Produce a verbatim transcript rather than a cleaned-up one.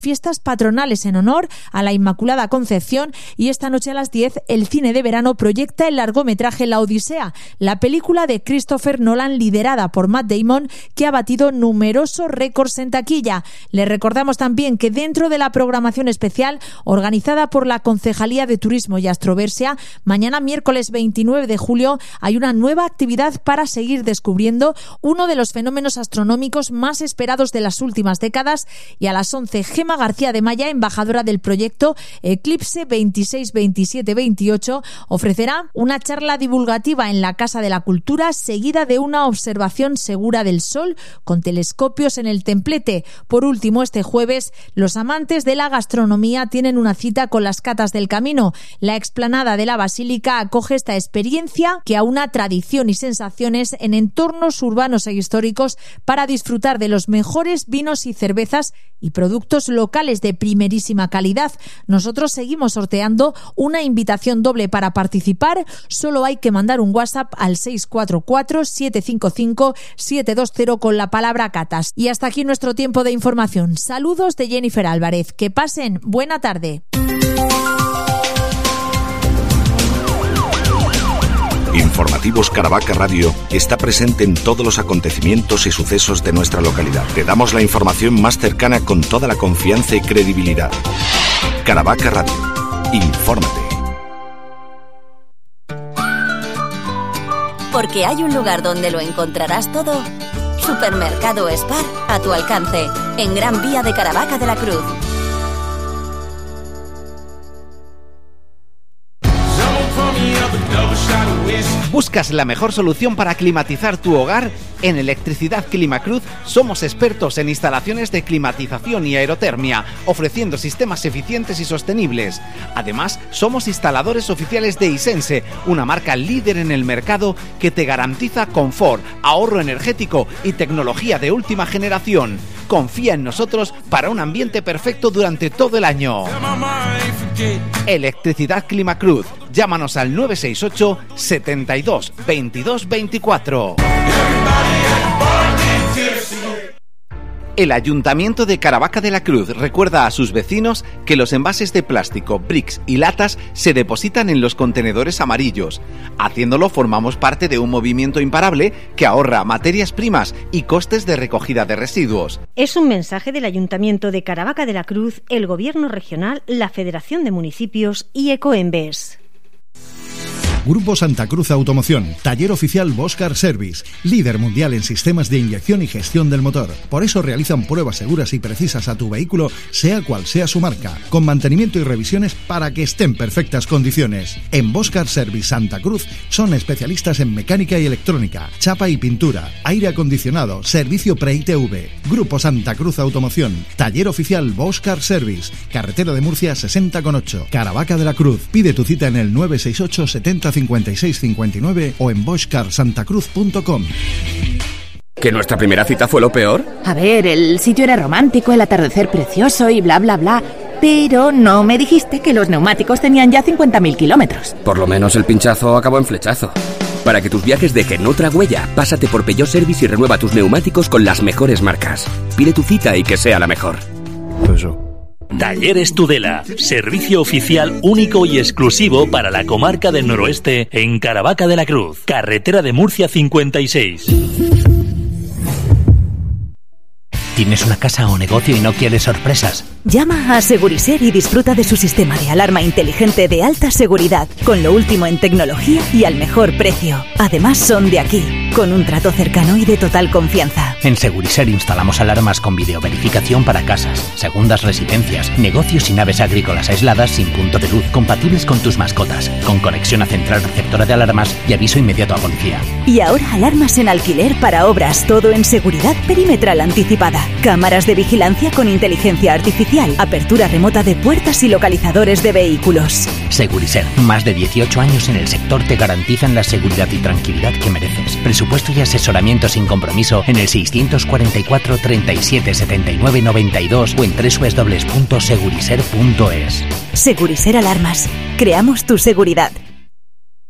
Fiestas patronales en honor a la Inmaculada Concepción, y esta noche a las diez el cine de verano proyecta el largometraje La Odisea, la película de Christopher Nolan liderada por Matt Damon, que ha batido numerosos récords en taquilla. Les recordamos también que dentro de la programación especial organizada por la Concejalía de Turismo y Astroversia, mañana miércoles veintinueve de julio hay una nueva actividad para seguir descubriendo uno de los fenómenos astronómicos más esperados de las últimas décadas, y a las once Gemma García de Maya, embajadora del proyecto Eclipse veintiséis veintisiete veintiocho, ofrecerá una charla divulgativa en la Casa de la Cultura, seguida de una observación segura del Sol con telescopios en el templete. Por último, este jueves, los amantes de la gastronomía tienen una cita con las catas del camino. La explanada de la Basílica acoge esta experiencia que aúna tradición y sensaciones en entornos urbanos e históricos para disfrutar de los mejores vinos y cervezas y productos locales de primerísima calidad. Nosotros seguimos sorteando una invitación doble. Para participar solo hay que mandar un WhatsApp al seis cuatro cuatro, siete cinco cinco, siete dos cero con la palabra catas. Y hasta aquí nuestro tiempo de información. Saludos de Jennifer Álvarez. Que pasen buena tarde. Informativos Caravaca Radio está presente en todos los acontecimientos y sucesos de nuestra localidad. Te damos la información más cercana con toda la confianza y credibilidad. Caravaca Radio. Infórmate. Porque hay un lugar donde lo encontrarás todo. Supermercado Spar, a tu alcance, en Gran Vía de Caravaca de la Cruz. ¿Buscas la mejor solución para climatizar tu hogar? En Electricidad Climacruz somos expertos en instalaciones de climatización y aerotermia, ofreciendo sistemas eficientes y sostenibles. Además, somos instaladores oficiales de Isense, una marca líder en el mercado que te garantiza confort, ahorro energético y tecnología de última generación. Confía en nosotros para un ambiente perfecto durante todo el año. Electricidad Climacruz. Llámanos al nueve seis ocho, setenta y dos, veintidós veinticuatro. El Ayuntamiento de Caravaca de la Cruz recuerda a sus vecinos que los envases de plástico, bricks y latas se depositan en los contenedores amarillos. Haciéndolo formamos parte de un movimiento imparable que ahorra materias primas y costes de recogida de residuos. Es un mensaje del Ayuntamiento de Caravaca de la Cruz, el Gobierno Regional, la Federación de Municipios y Ecoembes. Grupo Santa Cruz Automoción, taller oficial Bosch Car Service, líder mundial en sistemas de inyección y gestión del motor. Por eso realizan pruebas seguras y precisas a tu vehículo, sea cual sea su marca, con mantenimiento y revisiones para que esté en perfectas condiciones. En Bosch Car Service Santa Cruz son especialistas en mecánica y electrónica, chapa y pintura, aire acondicionado, servicio pre-I T V. Grupo Santa Cruz Automoción, taller oficial Bosch Car Service, carretera de Murcia sesenta con ocho, Caravaca de la Cruz. Pide tu cita en el nueve seis ocho, setenta, cincuenta y seis cincuenta y nueve o en bosch car santa cruz punto com. ¿Que nuestra primera cita fue lo peor? A ver, el sitio era romántico, el atardecer precioso y bla bla bla, pero no me dijiste que los neumáticos tenían ya cincuenta mil kilómetros. Por lo menos el pinchazo acabó en flechazo. Para que tus viajes dejen otra huella, pásate por Peugeot Service y renueva tus neumáticos con las mejores marcas. Pide tu cita y que sea la mejor. Peugeot. Talleres Tudela, servicio oficial único y exclusivo para la comarca del noroeste en Caravaca de la Cruz, carretera de Murcia cincuenta y seis. ¿Tienes una casa o negocio y no quieres sorpresas? Llama a Seguriser y disfruta de su sistema de alarma inteligente de alta seguridad, con lo último en tecnología y al mejor precio. Además son de aquí, con un trato cercano y de total confianza. En Seguriser instalamos alarmas con videoverificación para casas, segundas residencias, negocios y naves agrícolas aisladas sin punto de luz, compatibles con tus mascotas, con conexión a central receptora de alarmas y aviso inmediato a policía. Y ahora alarmas en alquiler para obras, todo en seguridad perimetral anticipada. Cámaras de vigilancia con inteligencia artificial, apertura remota de puertas y localizadores de vehículos. Seguriser, más de dieciocho años en el sector te garantizan la seguridad y tranquilidad que mereces. Presupuesto y asesoramiento sin compromiso en el seiscientos cuarenta y cuatro, treinta y siete, setenta y nueve, noventa y dos o en doble u doble u doble u punto seguriser punto es. Seguriser Alarmas. Creamos tu seguridad.